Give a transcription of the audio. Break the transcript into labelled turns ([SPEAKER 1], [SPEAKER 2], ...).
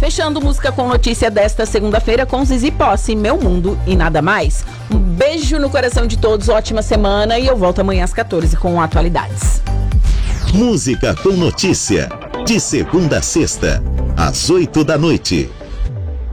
[SPEAKER 1] Fechando música com notícia desta segunda-feira com Zizi Posse, Meu Mundo e Nada Mais. Um beijo no coração de todos, ótima semana e eu volto amanhã às 14 com atualidades.
[SPEAKER 2] Música com notícia, de segunda a sexta, às 8 da noite.